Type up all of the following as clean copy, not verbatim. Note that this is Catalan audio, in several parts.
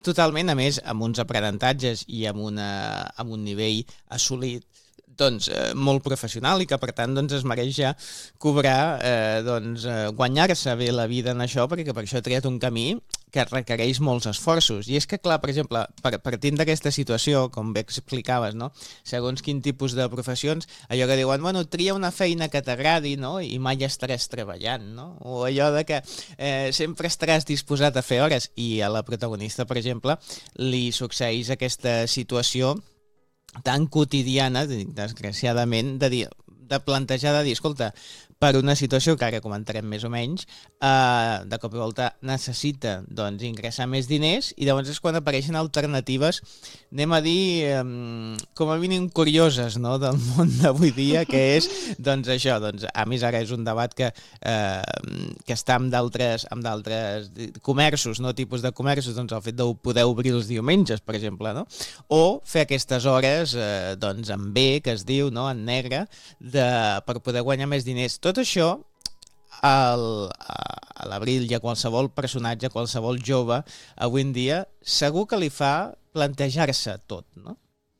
Totalment, a més, amb uns aprenentatges i amb un nivell assolit doncs, molt professional i que, per tant, doncs, es mereix ja cobrar, guanyar-se bé la vida en això, perquè per això ha triat un camí que requereix molts esforços. I és que, clar, per exemple, partint d'aquesta situació, com bé explicaves, no? Segons quin tipus de professions, allò que diuen, bueno, tria una feina que t'agradi, no? I mai estaràs treballant, no? O allò de que sempre estaràs disposat a fer hores. I a la protagonista, per exemple, li succeeix aquesta situació tan quotidiana, desgraciadament, de plantejar, de dir, escolta, per una situació que ara comentarem més o menys, de cop i volta necessita doncs, ingressar més diners i llavors és quan apareixen alternatives, anem a dir, com a mínim curioses, no?, del món d'avui dia, que és doncs, això. Doncs, a més, ara és un debat que està amb d'altres comerços, no?, tipus de comerços, doncs el fet de poder obrir els diumenges, per exemple, no?, o fer aquestes hores doncs, en B, que es diu, no?, en negre, per poder guanyar més diners. Tot això a l'Abril i a qualsevol personatge, a qualsevol jove avui en dia, segur que li fa plantejar-se tot, no?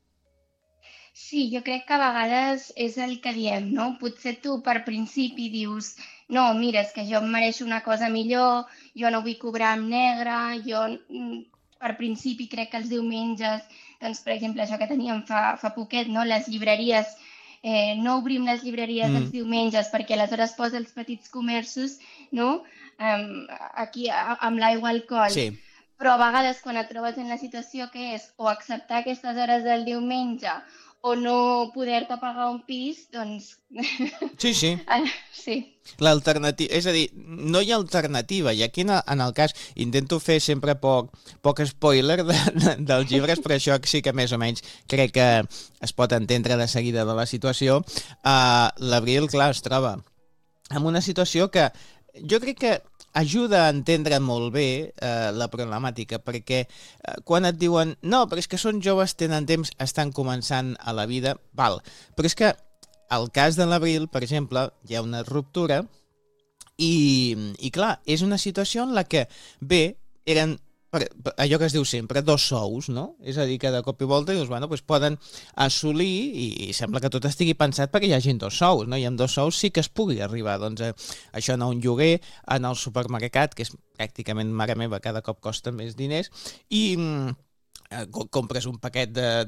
Sí, jo crec que a vegades és el que diem, no? Potser tu per principi dius, no, mira, és que jo em mereixo una cosa millor, jo no vull cobrar en negre, jo per principi crec que els diumenges, doncs per exemple, això que teníem fa poquet, no? Les llibreries, no obrim les llibreries els diumenges perquè aleshores posa els petits comerços, no? Aquí amb l'aigua al coll. Sí. Però a vegades quan et trobes en la situació que és o acceptar aquestes hores del diumenge o no poder-te pagar un pis, doncs... Sí, sí. Sí. L'alternativa, és a dir, no hi ha alternativa, i aquí en el cas intento fer sempre poc spoiler dels llibres, però això sí que més o menys crec que es pot entendre de seguida de la situació. L'Abril, clar, es troba en una situació que jo crec que ajuda a entendre molt bé la problemàtica, perquè quan et diuen no, però és que són joves, tenen temps, estan començant a la vida, val, però és que al cas de l'Abril, per exemple, hi ha una ruptura i clar, és una situació en la que, bé, eren allò que es diu sempre, dos sous, no? És a dir, que de cop i volta dius, bueno, doncs poden assolir, i sembla que tot estigui pensat perquè hi hagi dos sous, no? I amb dos sous sí que es pugui arribar, doncs, això anar a un lloguer, anar al supermercat, que és pràcticament, mare meva, cada cop costa més diners, i compres un paquet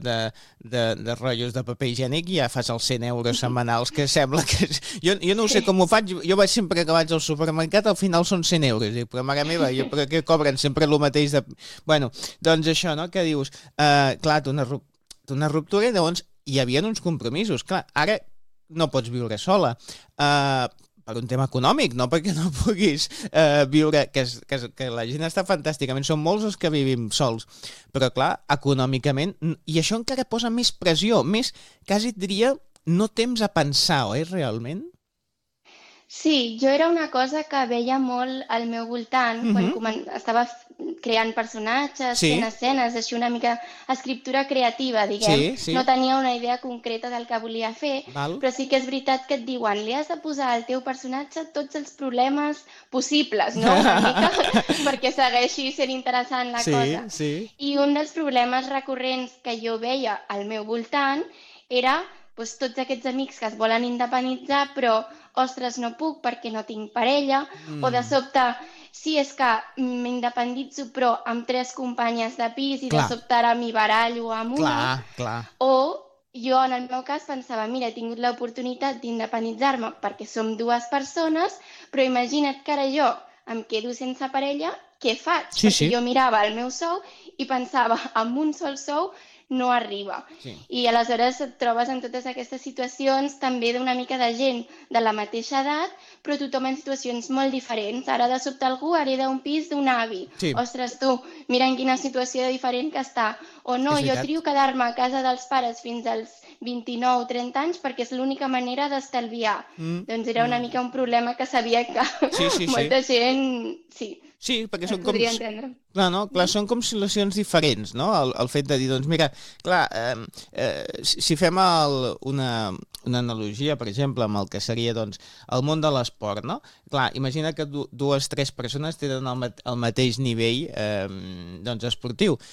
de rotllos de paper higiènic i ja fas els 100 euros setmanals, que sembla que... Jo no sé com ho faig, jo vaig sempre que vaig al supermercat, al final són 100 euros, dic, però mare meva, però què cobren sempre el mateix de... Bueno, doncs això, no?, que dius, clar, una ruptura i llavors hi havia uns compromisos, clar, ara no pots viure sola, per un tema econòmic, no perquè no puguis viure, que la gent està fantàsticament, són molts els que vivim sols, però clar, econòmicament, i això encara posa més pressió, més, quasi et diria, no temps a pensar, oi, realment? Sí, jo era una cosa que veia molt al meu voltant quan estava creant personatges, fent escenes, així una mica escriptura creativa, diguem. Sí. No tenia una idea concreta del que volia fer, Val. però sí que és veritat que et diuen li has de posar al teu personatge tots els problemes possibles, no? Una mica perquè segueixi sent interessant la cosa. Sí. I un dels problemes recurrents que jo veia al meu voltant era doncs, tots aquests amics que es volen independitzar, però ostres, no puc perquè no tinc parella, o de sobte, sí, és que m'independitzo però amb 3 companyes de pis i de sobte ara m'hi barallo amb una. Clar. O jo, en el meu cas, pensava, mira, he tingut l'oportunitat d'independitzar-me perquè som 2 persones, però imagina't que ara jo em quedo sense parella, què faig? Perquè jo mirava el meu sou i pensava, amb un sol sou no arriba. I aleshores et trobes en totes aquestes situacions també d'una mica de gent de la mateixa edat, però tothom en situacions molt diferents. Ara de sobte algú hereda un pis d'un avi. Ostres, tu, mira en quina situació diferent que està. O no, jo trio quedar-me a casa dels pares fins als 29 o 30 anys perquè és l'única manera d'estalviar. Doncs era una mica un problema que sabia que molta gent... Sí, perquè són podria entendre. Clar, són com situacions diferents, no? El fet de dir, doncs mira, clar, si fem una analogia, per exemple, amb el que seria doncs, el món de l'esport, no? Clar, imagina que 2 o 3 persones tenen el mateix nivell doncs, esportiu.